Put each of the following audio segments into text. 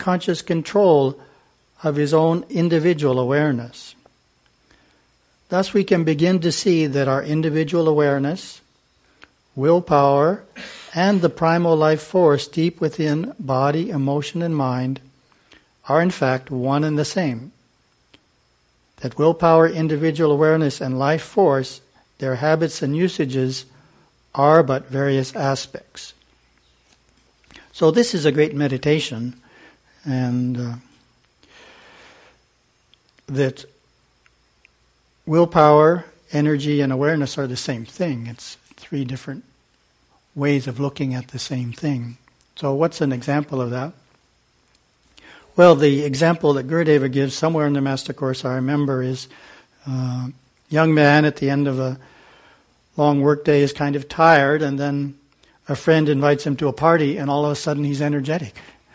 conscious control of his own individual awareness. Thus we can begin to see that our individual awareness, willpower, and the primal life force deep within body, emotion, and mind are in fact one and the same. That willpower, individual awareness, and life force, their habits and usages, are but various aspects. So this is a great meditation, and that willpower, energy, and awareness are the same thing. It's three different ways of looking at the same thing. So what's an example of that? Well, the example that Gurudeva gives somewhere in the Master Course, I remember, is a young man at the end of a long workday is kind of tired, and then a friend invites him to a party, and all of a sudden he's energetic.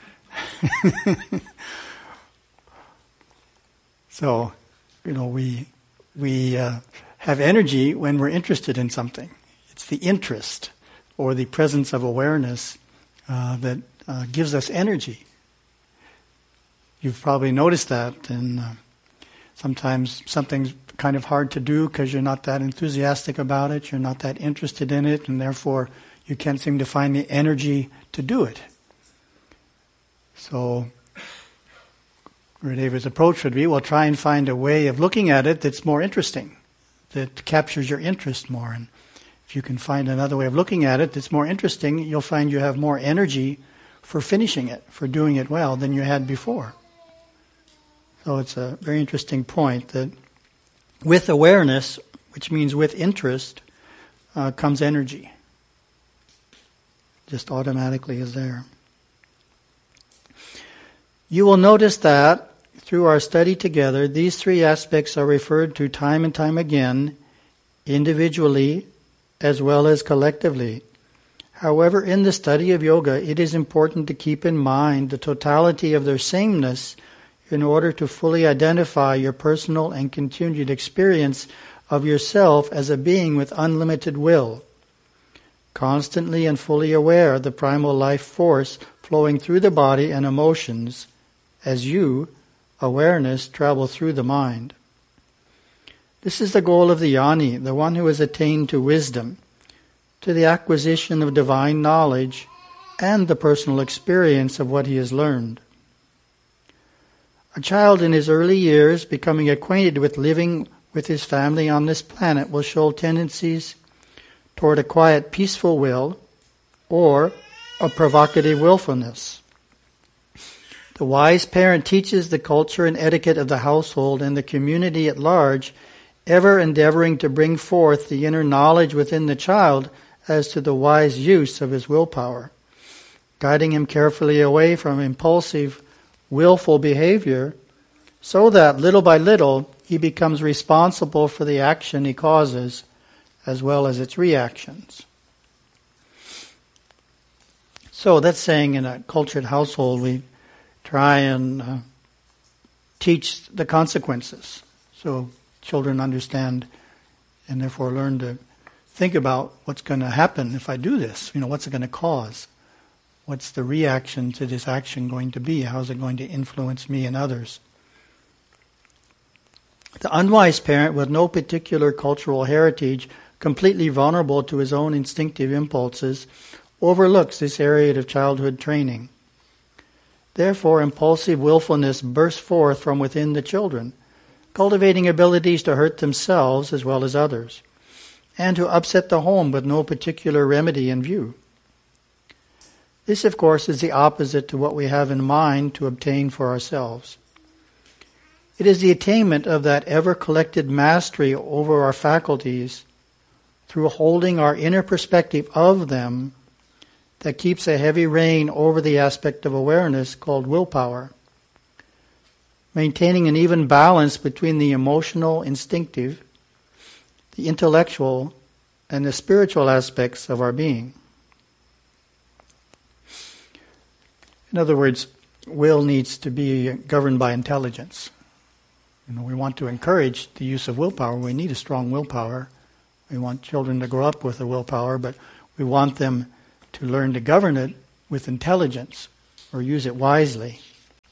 So, we have energy when we're interested in something. It's the interest or the presence of awareness that gives us energy. You've probably noticed that, and sometimes something's kind of hard to do because you're not that enthusiastic about it, you're not that interested in it, and therefore you can't seem to find the energy to do it. So Gurudeva's approach would be, well, try and find a way of looking at it that's more interesting, that captures your interest more. And if you can find another way of looking at it that's more interesting, you'll find you have more energy for finishing it, for doing it well, than you had before. So it's a very interesting point that with awareness, which means with interest, comes energy. Just automatically is there. You will notice that through our study together, these three aspects are referred to time and time again, individually as well as collectively. However, in the study of yoga, it is important to keep in mind the totality of their sameness in order to fully identify your personal and continued experience of yourself as a being with unlimited will, constantly and fully aware of the primal life force flowing through the body and emotions as you, awareness, travel through the mind. This is the goal of the jnani, the one who has attained to wisdom, to the acquisition of divine knowledge and the personal experience of what he has learned. A child in his early years becoming acquainted with living with his family on this planet will show tendencies toward a quiet, peaceful will or a provocative willfulness. The wise parent teaches the culture and etiquette of the household and the community at large, ever endeavoring to bring forth the inner knowledge within the child as to the wise use of his willpower, guiding him carefully away from impulsive, willful behavior, so that little by little he becomes responsible for the action he causes as well as its reactions. So that's saying in a cultured household we try and teach the consequences so children understand and therefore learn to think about what's going to happen if I do this. What's it going to cause? What's the reaction to this action going to be? How is it going to influence me and others? The unwise parent with no particular cultural heritage, completely vulnerable to his own instinctive impulses, overlooks this area of childhood training. Therefore, impulsive willfulness bursts forth from within the children, cultivating abilities to hurt themselves as well as others, and to upset the home with no particular remedy in view. This, of course, is the opposite to what we have in mind to obtain for ourselves. It is the attainment of that ever-collected mastery over our faculties through holding our inner perspective of them that keeps a heavy rein over the aspect of awareness called willpower, maintaining an even balance between the emotional, instinctive, the intellectual, and the spiritual aspects of our being. In other words, will needs to be governed by intelligence. We want to encourage the use of willpower. We need a strong willpower. We want children to grow up with a willpower, but we want them to learn to govern it with intelligence or use it wisely.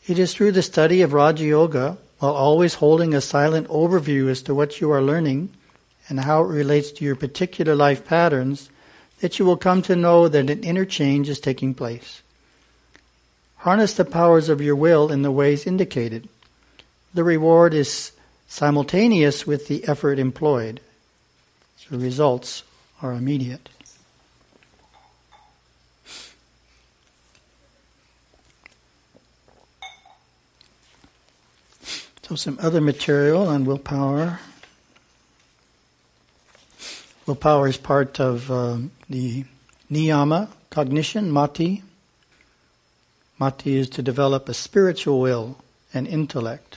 It is through the study of Raja Yoga, while always holding a silent overview as to what you are learning and how it relates to your particular life patterns, that you will come to know that an inner change is taking place. Harness the powers of your will in the ways indicated. The reward is simultaneous with the effort employed. The results are immediate. So some other material on willpower. Willpower is part of the niyama, cognition, mati. Mati is to develop a spiritual will and intellect.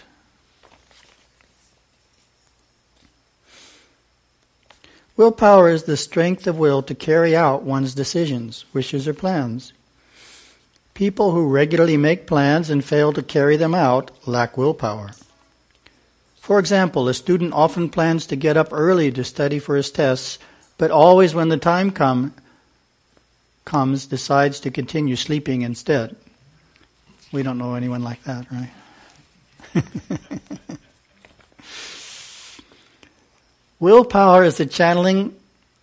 Willpower is the strength of will to carry out one's decisions, wishes, or plans. People who regularly make plans and fail to carry them out lack willpower. For example, a student often plans to get up early to study for his tests, but always when the time comes, decides to continue sleeping instead. We don't know anyone like that, right? Willpower is channeling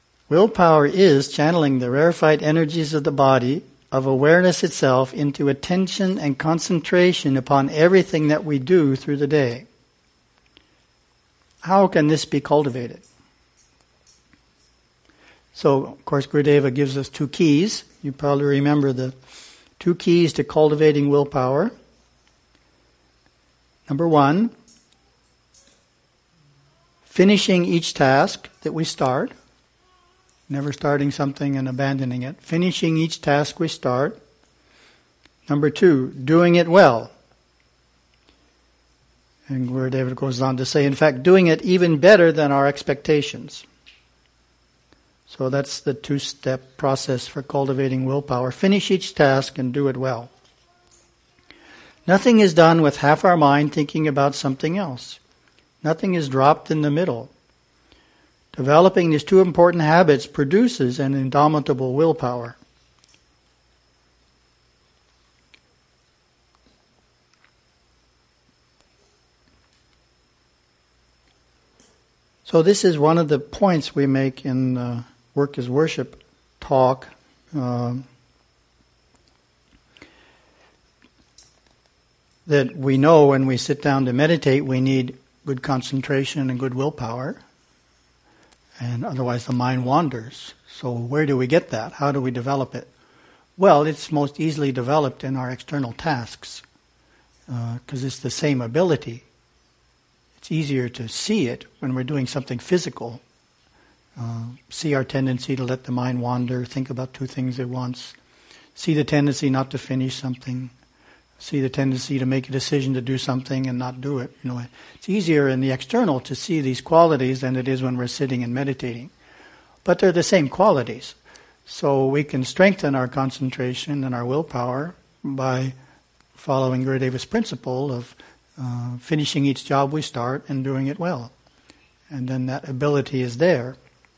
the rarefied energies of the body, of awareness itself, into attention and concentration upon everything that we do through the day. How can this be cultivated? So, of course, Gurudeva gives us 2 keys. You probably remember the 2 keys to cultivating willpower. Number 1, finishing each task that we start. Never starting something and abandoning it. Finishing each task we start. Number 2, doing it well. And Gurudeva goes on to say, in fact, doing it even better than our expectations. So that's the 2-step process for cultivating willpower. Finish each task and do it well. Nothing is done with half our mind thinking about something else. Nothing is dropped in the middle. Developing these 2 important habits produces an indomitable willpower. So this is one of the points we make in Work is Worship talk. That we know when we sit down to meditate, we need good concentration and good willpower. And otherwise the mind wanders. So where do we get that? How do we develop it? Well, it's most easily developed in our external tasks. Because it's the same ability. It's easier to see it when we're doing something physical. See our tendency to let the mind wander, think about 2 things at once. See the tendency not to finish something. See the tendency to make a decision to do something and not do it. It's easier in the external to see these qualities than it is when we're sitting and meditating. But they're the same qualities. So we can strengthen our concentration and our willpower by following Gurudeva's principle of finishing each job we start and doing it well. And then that ability is there.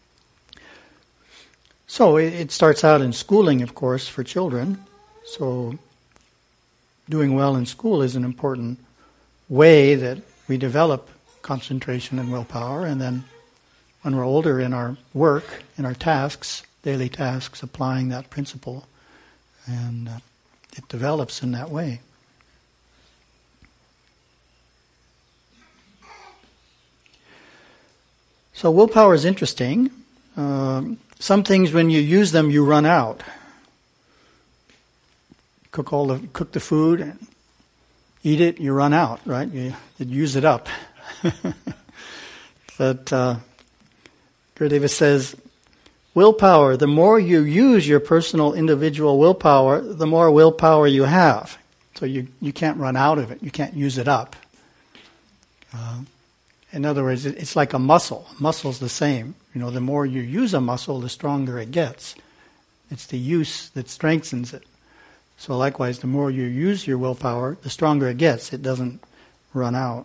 So it starts out in schooling, of course, for children. So doing well in school is an important way that we develop concentration and willpower. And then when we're older in our work, in our tasks, daily tasks, applying that principle. And it develops in that way. So willpower is interesting. Some things, when you use them, you run out. Cook the food, and eat it, you run out, right? You use it up. But Gurudeva says, willpower, the more you use your personal individual willpower, the more willpower you have. So you can't run out of it. You can't use it up. In other words, it's like a muscle. A muscle's the same. The more you use a muscle, the stronger it gets. It's the use that strengthens it. So likewise, the more you use your willpower, the stronger it gets. It doesn't run out.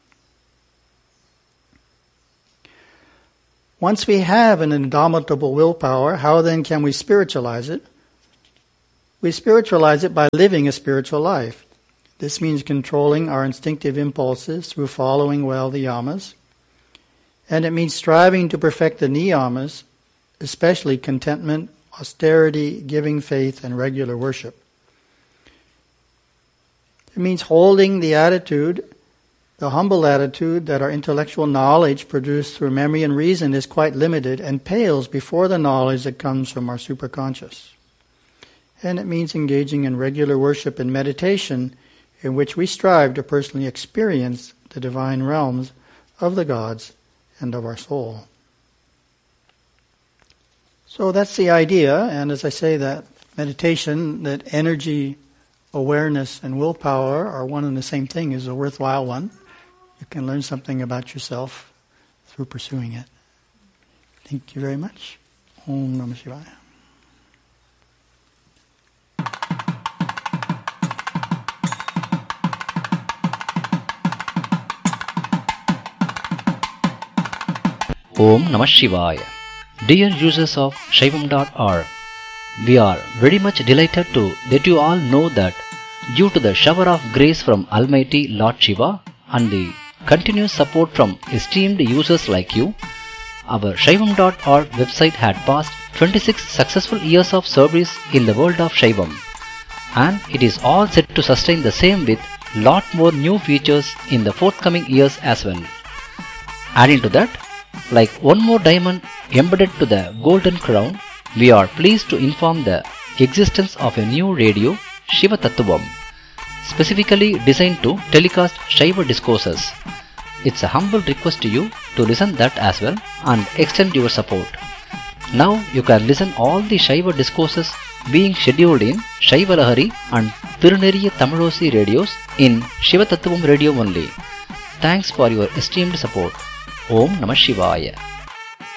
Once we have an indomitable willpower, how then can we spiritualize it? We spiritualize it by living a spiritual life. This means controlling our instinctive impulses through following well the yamas. And it means striving to perfect the niyamas, especially contentment, austerity, giving faith, and regular worship. It means holding the attitude, the humble attitude that our intellectual knowledge produced through memory and reason is quite limited and pales before the knowledge that comes from our superconscious. And it means engaging in regular worship and meditation in which we strive to personally experience the divine realms of the gods and of our soul. So that's the idea, and as I say, that meditation, that energy, awareness, and willpower are one and the same thing, is a worthwhile one. You can learn something about yourself through pursuing it. Thank you very much. Om Namah Shivaya. Om Namah Shivaya. Dear users of Shaivam.org, we are very much delighted to let you all know that due to the shower of grace from Almighty Lord Shiva and the continuous support from esteemed users like you, our Shaivam.org website had passed 26 successful years of service in the world of Shaivam, and it is all set to sustain the same with lot more new features in the forthcoming years as well. Adding to that, like one more diamond embedded to the golden crown, we are pleased to inform the existence of a new radio, Shiva Tattvam, specifically designed to telecast Shaiva discourses. It's a humble request to you to listen that as well and extend your support. Now you can listen all the Shaiva discourses being scheduled in Shaiva Lahari and Tiruneriya Tamilosi radios in Shiva Tattvam radio only. Thanks for your esteemed support. Om Namah Shivaya.